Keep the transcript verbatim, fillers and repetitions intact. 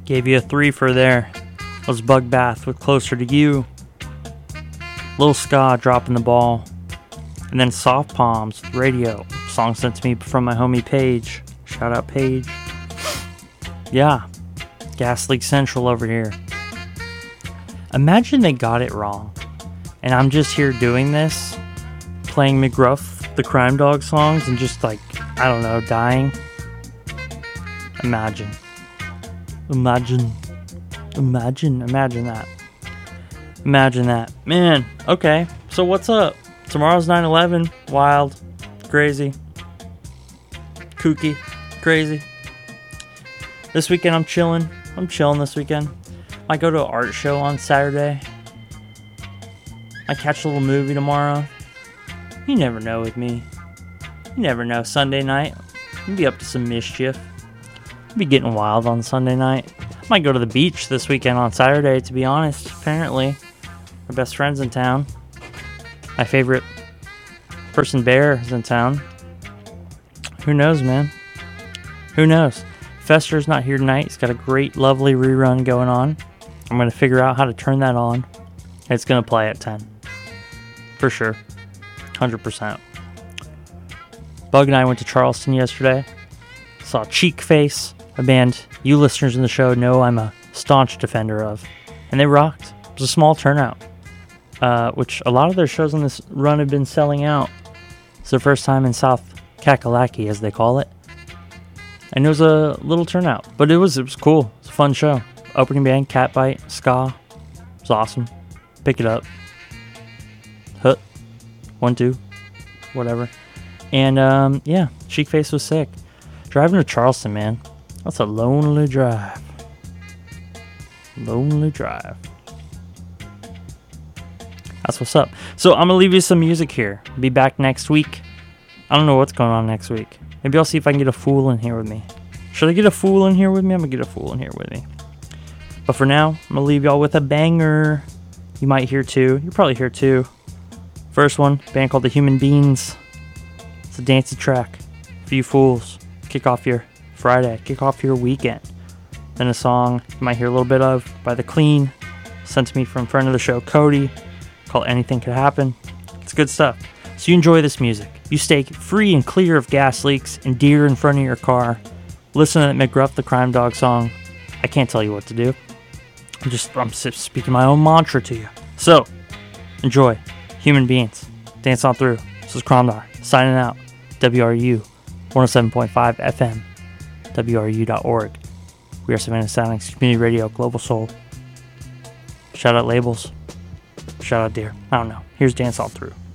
Gave you a three for there. That was Bug Bath with Closer to You. Lil Ska dropping the ball. And then Soft Palms with Radio. Song sent to me from my homie Paige. Shout out Paige. Yeah. Gas Leak Central over here. Imagine they got it wrong. And I'm just here doing this. Playing McGruff, the Crime Dog songs. And just like, I don't know, dying. Imagine. Imagine. Imagine. Imagine that. Imagine that. Man, okay. So what's up? Tomorrow's nine eleven. Wild. Crazy. Kooky. Crazy. This weekend I'm chilling. I'm chilling this weekend. Might go to an art show on Saturday. Might catch a little movie tomorrow. You never know with me. You never know. Sunday night. I'll be up to some mischief. I'll be getting wild on Sunday night. Might go to the beach this weekend on Saturday, to be honest. Apparently. My best friend's in town. My favorite person, Bear, is in town. Who knows, man? Who knows? Fester's not here tonight. He's got a great, lovely rerun going on. I'm going to figure out how to turn that on. It's going to play at ten. For sure. one hundred percent. Bug and I went to Charleston yesterday. Saw Cheek Face, a band you listeners in the show know I'm a staunch defender of. And they rocked. It was a small turnout. Uh, which a lot of their shows on this run have been selling out. It's their first time in South Kakalaki, as they call it. And it was a little turnout. But it was it was cool. It's a fun show. Opening band, Catbite, Ska. It was awesome. Pick it up. Hut. One, two. Whatever. And, um, yeah. Cheek Face was sick. Driving to Charleston, man. That's a lonely drive. Lonely drive. That's what's up. So I'm going to leave you some music here. Be back next week. I don't know what's going on next week. Maybe I'll see if I can get a fool in here with me. Should I get a fool in here with me? I'm going to get a fool in here with me. But for now, I'm going to leave y'all with a banger. You might hear two. You'll probably hear two. First one, a band called The Human Beings. It's a dancey track for you fools. Kick off your Friday. Kick off your weekend. Then a song you might hear a little bit of by The Clean. Sent to me from a friend of the show, Cody. Called Anything Could Happen. It's good stuff. So you enjoy this music. You stay free and clear of gas leaks and deer in front of your car. Listen to that McGruff the Crime Dog song. I can't tell you what to do. I'm just I'm speaking my own mantra to you. So, enjoy. Human Beings. Dance on through. This is Cromdar. Signing out. W R U one oh seven point five F M. W R U dot org. We are Savannah Soundings Community Radio, Global Soul. Shout out labels. Shout out deer. I don't know. Here's Dance All Through.